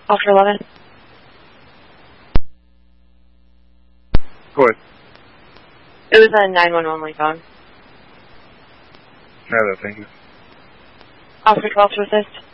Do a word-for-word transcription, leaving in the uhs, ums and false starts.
Officer eleven. Go ahead. It was a nine one one phone. No, no, thank you. Officer twelve to assist.